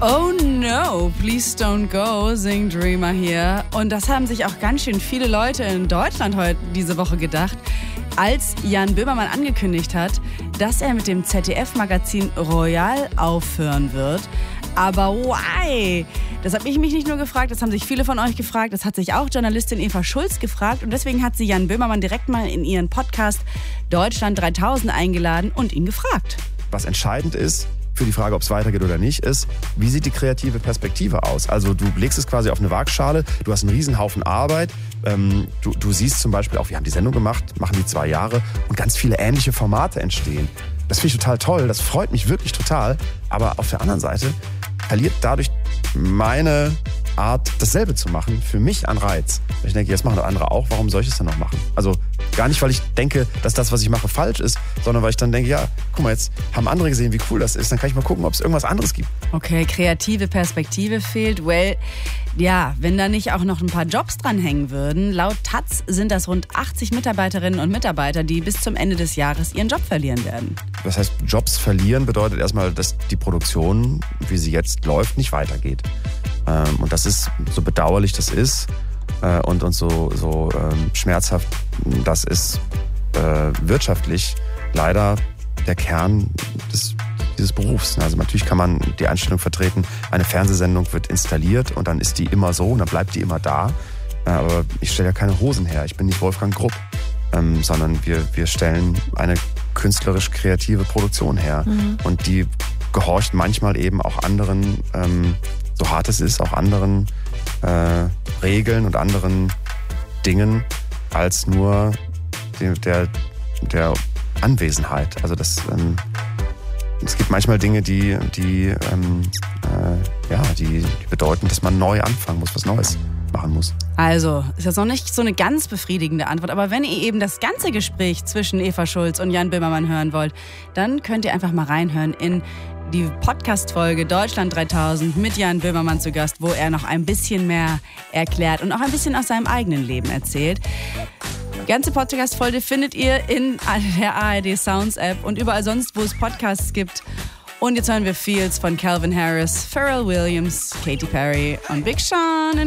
Oh no, please don't go, singt Dreamer hier. Und das haben sich auch ganz schön viele Leute in Deutschland heute diese Woche gedacht, als Jan Böhmermann angekündigt hat, dass er mit dem ZDF-Magazin Royal aufhören wird. Aber why? Das habe ich mich nicht nur gefragt, das haben sich viele von euch gefragt. Das hat sich auch Journalistin Eva Schulz gefragt. Und deswegen hat sie Jan Böhmermann direkt mal in ihren Podcast Deutschland 3000 eingeladen und ihn gefragt. Was entscheidend ist für die Frage, ob es weitergeht oder nicht, ist, wie sieht die kreative Perspektive aus? Also du legst es quasi auf eine Waagschale, du hast einen Riesenhaufen Arbeit. Du siehst zum Beispiel auch, wir haben die Sendung gemacht, machen die 2 Jahre und ganz viele ähnliche Formate entstehen. Das finde ich total toll, das freut mich wirklich total. Aber auf der anderen Seite verliert dadurch meine Art, dasselbe zu machen, für mich an Reiz. Ich denke, jetzt machen andere auch, warum soll ich es dann noch machen? Also gar nicht, weil ich denke, dass das, was ich mache, falsch ist, sondern weil ich dann denke, ja, guck mal, jetzt haben andere gesehen, wie cool das ist, dann kann ich mal gucken, ob es irgendwas anderes gibt. Okay, kreative Perspektive fehlt. Well, ja, wenn da nicht auch noch ein paar Jobs dranhängen würden. Laut Taz sind das rund 80 Mitarbeiterinnen und Mitarbeiter, die bis zum Ende des Jahres ihren Job verlieren werden. Das heißt, Jobs verlieren bedeutet erstmal, dass die Produktion, wie sie jetzt läuft, nicht weitergeht. Und das ist, so bedauerlich das ist und so schmerzhaft das ist, wirtschaftlich leider der Kern dieses Berufs. Also natürlich kann man die Einstellung vertreten, eine Fernsehsendung wird installiert und dann ist die immer so und dann bleibt die immer da. Aber ich stelle ja keine Hosen her, ich bin nicht Wolfgang Grupp, sondern wir stellen eine künstlerisch-kreative Produktion her. Und die gehorcht manchmal eben auch anderen, so hart es ist, auch anderen Regeln und anderen Dingen als nur der Anwesenheit. Also es gibt manchmal Dinge, die bedeuten, dass man neu anfangen muss, was Neues machen muss. Also, ist jetzt noch nicht so eine ganz befriedigende Antwort, aber wenn ihr eben das ganze Gespräch zwischen Eva Schulz und Jan Böhmermann hören wollt, dann könnt ihr einfach mal reinhören in die Podcast-Folge Deutschland 3000 mit Jan Böhmermann zu Gast, wo er noch ein bisschen mehr erklärt und auch ein bisschen aus seinem eigenen Leben erzählt. Die ganze Podcast-Folge findet ihr in der ARD Sounds App und überall sonst, wo es Podcasts gibt. Und jetzt hören wir Fields von Calvin Harris, Pharrell Williams, Katy Perry und Big Sean.